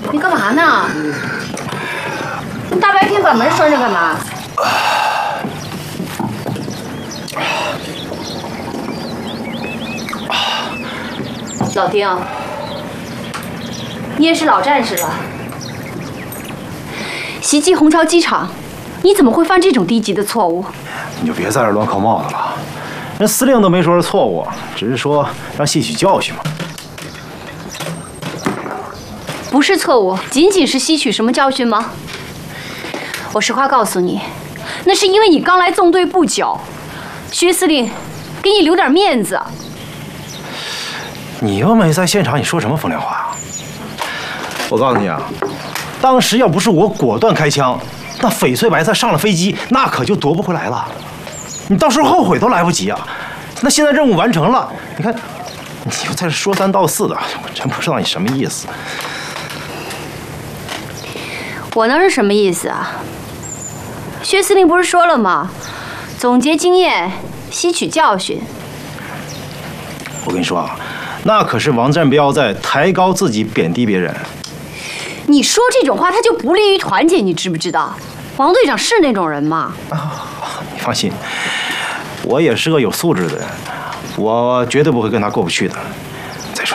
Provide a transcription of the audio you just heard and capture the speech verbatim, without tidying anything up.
你干嘛呢？你大白天把门拴着干嘛？老丁，你也是老战士了。袭击虹桥机场，你怎么会犯这种低级的错误？ 你就别在这乱扣帽子了。人司令都没说是错误，只是说让吸取教训嘛。 不是错误，仅仅是吸取什么教训吗？我实话告诉你，那是因为你刚来纵队不久，薛司令给你留点面子。 你又没在现场，你说什么风凉话啊？我告诉你啊，当时要不是我果断开枪，那翡翠白菜上了飞机，那可就夺不回来了。你到时候后悔都来不及啊！那现在任务完成了，你看，你又在这说三道四的，我真不知道你什么意思。 我那是什么意思啊？薛司令不是说了吗？总结经验，吸取教训。 我跟你说啊，那可是王占彪在抬高自己，贬低别人。 你说这种话，他就不利于团结，你知不知道？王队长是那种人吗？ 啊，你放心，我也是个有素质的人，我绝对不会跟他过不去的。